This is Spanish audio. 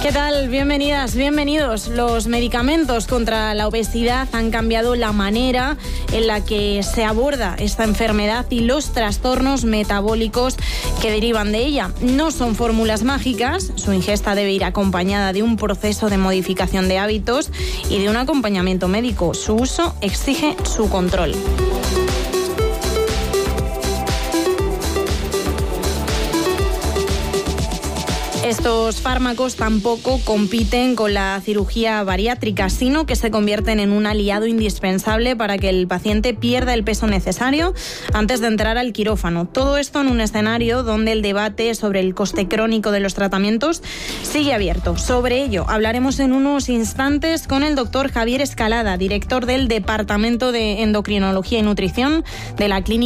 ¿Qué tal? Bienvenidas, bienvenidos. Los medicamentos contra la obesidad han cambiado la manera en la que se aborda esta enfermedad y los trastornos metabólicos que derivan de ella. No son fórmulas mágicas, su ingesta debe ir acompañada de un proceso de modificación de hábitos y de un acompañamiento médico. Su uso exige su control. Estos fármacos tampoco compiten con la cirugía bariátrica, sino que se convierten en un aliado indispensable para que el paciente pierda el peso necesario antes de entrar al quirófano. Todo esto en un escenario donde el debate sobre el coste crónico de los tratamientos sigue abierto. Sobre ello hablaremos en unos instantes con el doctor Javier Escalada, director del Departamento de Endocrinología y Nutrición de la Clínica